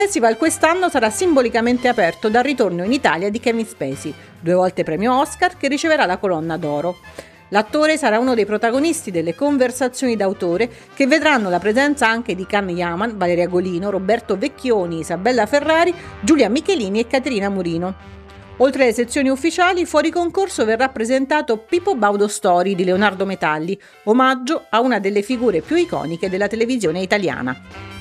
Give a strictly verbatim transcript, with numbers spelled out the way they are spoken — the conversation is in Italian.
Il festival quest'anno sarà simbolicamente aperto dal ritorno in Italia di Kevin Spacey, due volte premio Oscar, che riceverà la Colonna d'Oro. L'attore sarà uno dei protagonisti delle conversazioni d'autore, che vedranno la presenza anche di Can Yaman, Valeria Golino, Roberto Vecchioni, Isabella Ferrari, Giulia Michelini e Caterina Murino. Oltre alle sezioni ufficiali, fuori concorso verrà presentato Pippo Baudo Story di Leonardo Metalli, omaggio a una delle figure più iconiche della televisione italiana.